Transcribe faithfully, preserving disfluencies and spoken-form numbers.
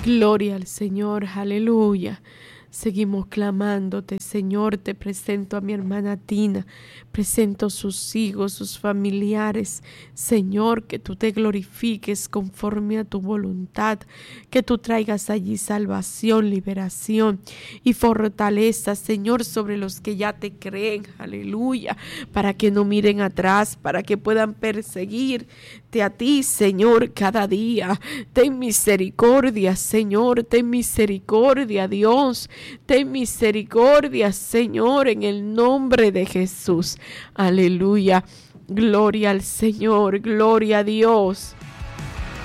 Gloria al Señor, aleluya. Seguimos clamándote, Señor. Te presento a mi hermana Tina, presento sus hijos, sus familiares. Señor, que tú te glorifiques conforme a tu voluntad, que tú traigas allí salvación, liberación y fortaleza, Señor, sobre los que ya te creen, aleluya, para que no miren atrás, para que puedan perseguirte a ti, Señor, cada día. Ten misericordia, Señor, ten misericordia, Dios. Ten misericordia, Señor, en el nombre de Jesús. Aleluya. Gloria al Señor, gloria a Dios.